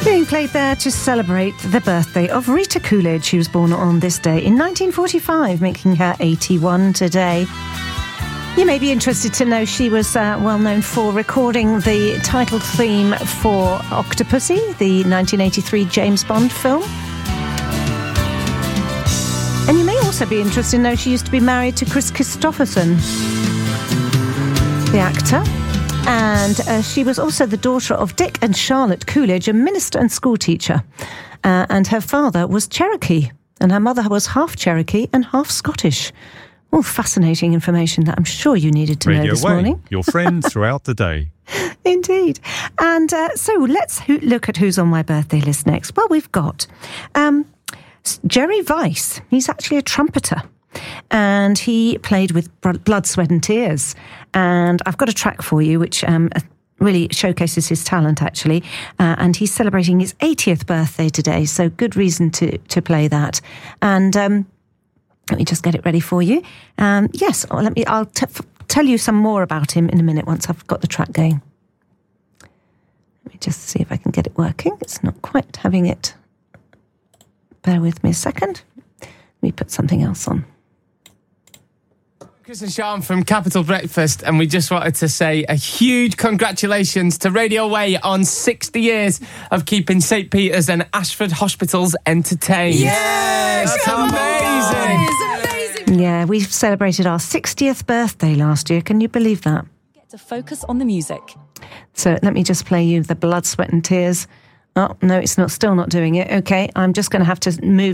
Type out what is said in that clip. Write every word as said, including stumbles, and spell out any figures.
Being played there to celebrate the birthday of Rita Coolidge. She was born on this day in nineteen forty-five, making her eighty-one today. You may be interested to know she was uh, well known for recording the title theme for Octopussy, the nineteen eighty-three James Bond film. And you may also be interested to know she used to be married to Chris Christopherson, the actor. And uh, she was also the daughter of Dick and Charlotte Coolidge, a minister and schoolteacher. Uh, and her father was Cherokee, and her mother was half Cherokee and half Scottish. All fascinating information that I'm sure you needed to Radio know this Way, morning. Your friend throughout the day. Indeed. And uh, so let's ho- look at who's on my birthday list next. Well, we've got um, Jerry Weiss. He's actually a trumpeter. And he played with Blood, Sweat and Tears. And I've got a track for you which um, really showcases his talent, actually. Uh, and he's celebrating his eightieth birthday today, so good reason to, to play that. And um, let me just get it ready for you. Um, yes, oh, let me. I'll t- f- tell you some more about him in a minute once I've got the track going. Let me just see if I can get it working. It's not quite having it. Bear with me a second. Let me put something else on. Chris and Sean from Capital Breakfast, and we just wanted to say a huge congratulations to Radio Way on sixty years of keeping St Peter's and Ashford hospitals entertained. Yes! That's amazing! It's amazing! Yeah, we celebrated our sixtieth birthday last year. Can you believe that? Get to focus on the music. So let me just play you the Blood, Sweat and Tears. Oh, no, it's not. Still not doing it. Okay, I'm just going to have to move